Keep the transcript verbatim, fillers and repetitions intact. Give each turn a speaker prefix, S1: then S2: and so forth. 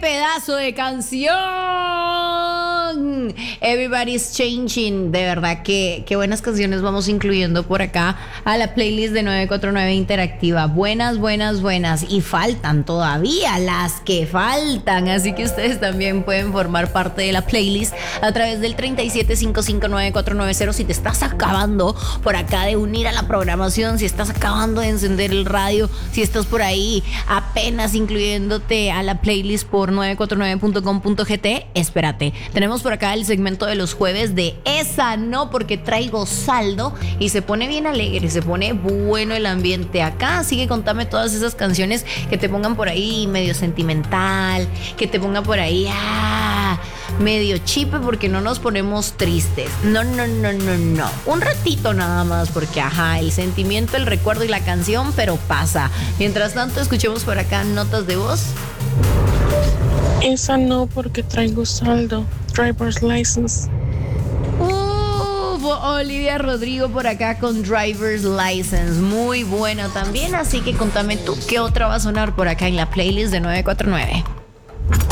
S1: pedazo de canción! Everybody's Changing. De verdad que qué buenas canciones vamos incluyendo por acá a la playlist de nueve cuatro nueve Interactiva. Buenas, buenas, buenas. Y faltan todavía las que faltan. Así que ustedes también pueden formar parte de la playlist a través del treinta y siete cincuenta y cinco noventa y cuatro noventa. Si te estás acabando por acá de unir a la programación, si estás acabando de encender el radio, si estás por ahí apenas incluyéndote a la playlist por nueve cuatro nueve punto com punto gt, espérate. Tenemos por acá el segmento de los jueves de Esa No, porque traigo saldo, y se pone bien alegre, se pone bueno el ambiente acá. Así que contame todas esas canciones que te pongan por ahí medio sentimental, que te ponga por ahí ah, medio chipe, porque no nos ponemos tristes. No, no, no, no, no. Un ratito nada más, porque ajá, el sentimiento, el recuerdo y la canción, pero pasa. Mientras tanto, escuchemos por acá notas de voz.
S2: Esa no, porque traigo saldo. Driver's license.
S1: Uh, Olivia Rodrigo por acá con Driver's License. Muy buena también. Así que contame tú qué otra va a sonar por acá en la playlist de nueve cuatro nueve.